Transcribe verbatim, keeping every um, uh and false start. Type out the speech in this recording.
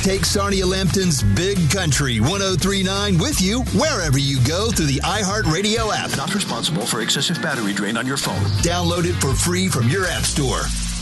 Take Sarnia Lambton's Big Country one oh three point nine with you wherever you go through the iHeartRadio app. Not responsible for excessive battery drain on your phone. Download it for free from your app store.